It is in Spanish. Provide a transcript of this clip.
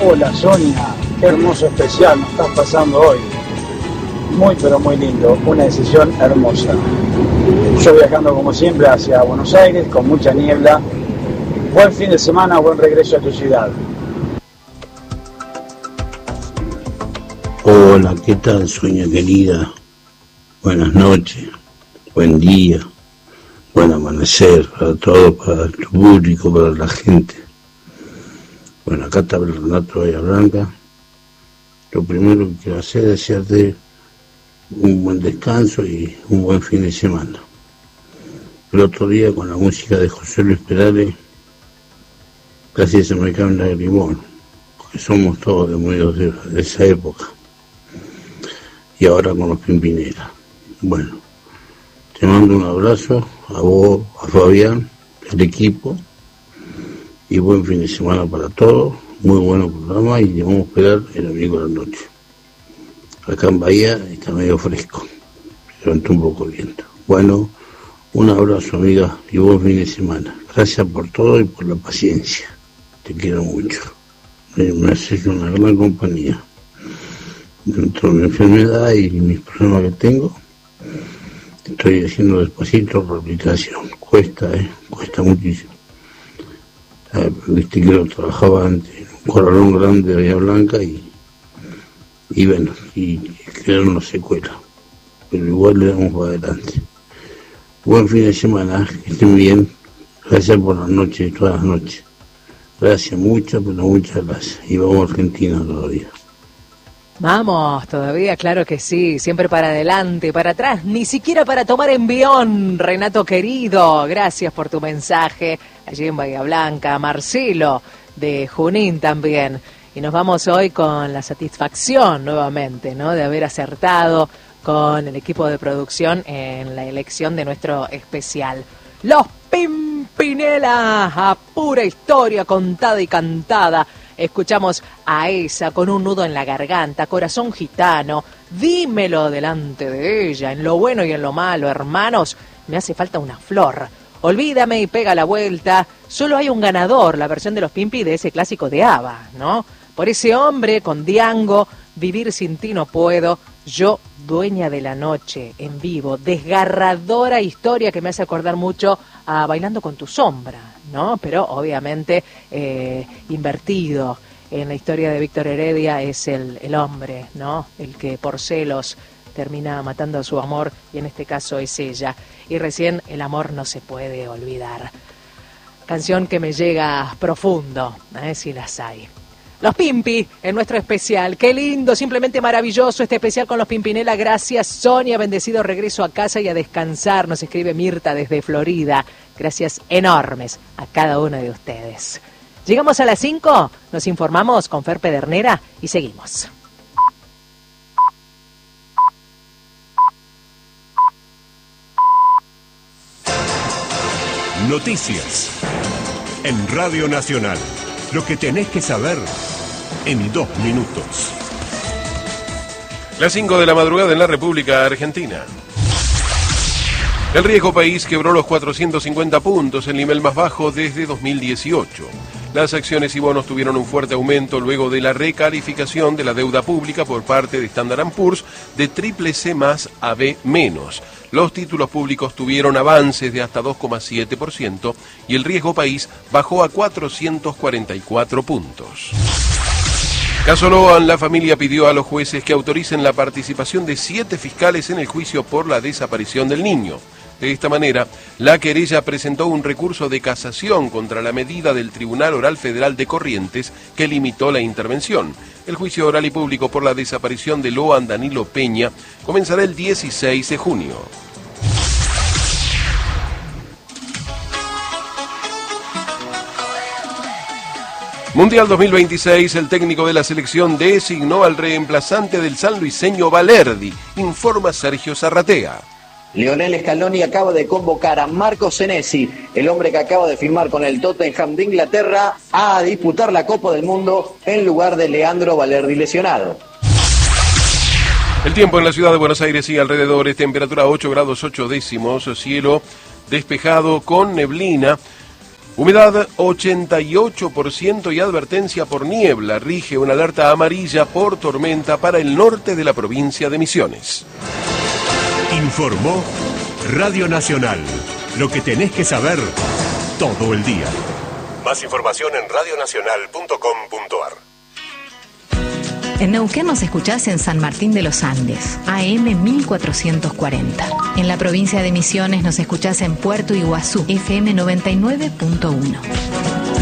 Hola Sonia, qué hermoso especial nos estás pasando hoy. Muy pero muy lindo, una decisión hermosa. Yo viajando como siempre hacia Buenos Aires con mucha niebla. Buen fin de semana, buen regreso a tu ciudad. Hola, ¿qué tal, Sonia querida? Buenas noches, buen día, buen amanecer para todos, para tu público, para la gente. Bueno, acá está el Renato Bahía Blanca. Lo primero que quiero hacer es desearte un buen descanso y un buen fin de semana. El otro día con la música de José Luis Perales casi se me cae un lagrimón, porque somos todos demonios de esa época. Y ahora con los Pimpinela. Bueno, te mando un abrazo a vos, a Fabián, el equipo, y buen fin de semana para todos. Muy bueno programa y te vamos a esperar el domingo de la noche. Acá en Bahía está medio fresco, se levantó un poco el viento. Bueno, un abrazo, amiga, y buen fin de semana. Gracias por todo y por la paciencia. Te quiero mucho. Me haces una gran compañía. Dentro de mi enfermedad y mis problemas que tengo, estoy haciendo despacito rehabilitación. Cuesta muchísimo. Viste que yo trabajaba antes en un corralón grande de Bahía Blanca y bueno, y quedaron las secuelas. Pero igual le damos para adelante. Buen fin de semana, que estén bien. Gracias por las noches, todas las noches. Gracias, muchas, pero muchas gracias. Y vamos a Argentina todavía. Vamos, todavía, claro que sí, siempre para adelante, para atrás, ni siquiera para tomar envión, Renato querido, gracias por tu mensaje, allí en Bahía Blanca, Marcelo de Junín también, y nos vamos hoy con la satisfacción nuevamente, ¿no?, de haber acertado con el equipo de producción en la elección de nuestro especial. Los Pimpinela, a pura historia contada y cantada. Escuchamos a esa con un nudo en la garganta, corazón gitano, dímelo delante de ella, en lo bueno y en lo malo, hermanos, me hace falta una flor. Olvídame y pega la vuelta, solo hay un ganador, la versión de los Pimpi de ese clásico de ABBA, ¿no? Por ese hombre con Diango, vivir sin ti no puedo, yo dueña de la noche, en vivo, desgarradora historia que me hace acordar mucho a Bailando con tu sombra, ¿no? Pero obviamente invertido. En la historia de Víctor Heredia es el hombre, ¿no?, el que por celos termina matando a su amor, y en este caso es ella. Y recién el amor no se puede olvidar. Canción que me llega profundo, si las hay. Los Pimpi en nuestro especial. Qué lindo, simplemente maravilloso este especial con los Pimpinela. Gracias, Sonia. Bendecido regreso a casa y a descansar. Nos escribe Mirta desde Florida. Gracias enormes a cada uno de ustedes. Llegamos a las 5, nos informamos con Fer Pedernera y seguimos. Noticias en Radio Nacional. Lo que tenés que saber en 2 minutos. Las 5 de la madrugada en la República Argentina. El riesgo país quebró los 450 puntos, el nivel más bajo desde 2018. Las acciones y bonos tuvieron un fuerte aumento luego de la recalificación de la deuda pública por parte de Standard & Poor's de CCC+ a B-. Los títulos públicos tuvieron avances de hasta 2,7% y el riesgo país bajó a 444 puntos. Caso Loan, la familia pidió a los jueces que autoricen la participación de 7 fiscales en el juicio por la desaparición del niño. De esta manera, la querella presentó un recurso de casación contra la medida del Tribunal Oral Federal de Corrientes que limitó la intervención. El juicio oral y público por la desaparición de Loan Danilo Peña comenzará el 16 de junio. Mundial 2026, el técnico de la selección designó al reemplazante del sanluiseño Balerdi, informa Sergio Zarratea. Lionel Scaloni acaba de convocar a Marco Senesi, el hombre que acaba de firmar con el Tottenham de Inglaterra, a disputar la Copa del Mundo en lugar de Leandro Balerdi lesionado. El tiempo en la ciudad de Buenos Aires y alrededores, temperatura 8 grados 8 décimos, cielo despejado con neblina. Humedad 88% y advertencia por niebla. Rige una alerta amarilla por tormenta para el norte de la provincia de Misiones. Informó Radio Nacional. Lo que tenés que saber todo el día. Más información en radionacional.com.ar. En Neuquén nos escuchás en San Martín de los Andes, AM 1440. En la provincia de Misiones nos escuchás en Puerto Iguazú, FM 99.1.